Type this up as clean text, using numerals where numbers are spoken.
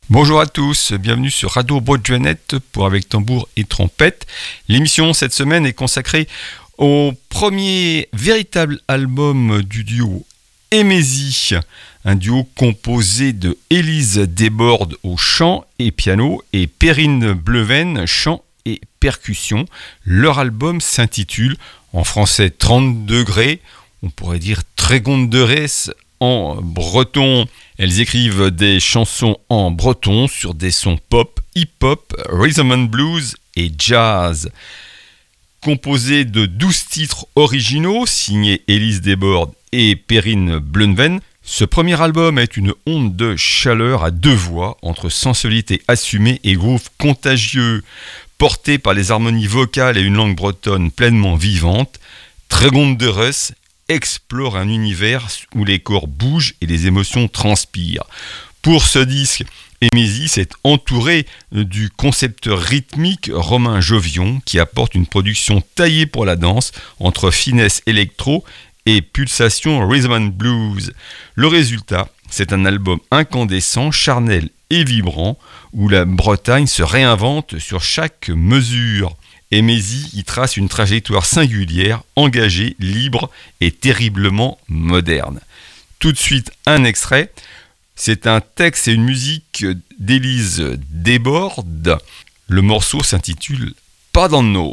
Bonjour à tous, bienvenue sur Radio Broadjoanette pour Avec Tambour et Trompette. L'émission cette semaine est consacrée au premier véritable album du duo Emezi, un duo composé de Élise Desbordes au chant et piano et Perrine Bleuven, chant et percussion. Leur album s'intitule en français 30 degrés, on pourrait dire Trégonde de Res en breton. Elles écrivent des chansons en breton sur des sons pop, hip-hop, rhythm and blues et jazz. Composé de 12 titres originaux signés Élise Desbordes et Perrine Bleuven, ce premier album est une onde de chaleur à deux voix entre sensualité assumée et groove contagieux. Porté par les harmonies vocales et une langue bretonne pleinement vivante, Trégonde de Res explore un univers où les corps bougent et les émotions transpirent. Pour ce disque, Emezi s'est entouré du concepteur rythmique Romain Jovion qui apporte une production taillée pour la danse entre finesse électro et pulsation rhythm and blues. Le résultat, c'est un album incandescent, charnel et vibrant où la Bretagne se réinvente sur chaque mesure. Emezi y trace une trajectoire singulière, engagée, libre et terriblement moderne. Tout de suite, un extrait. C'est un texte et une musique d'Élise Desbordes. Le morceau s'intitule « Pas dans nos ».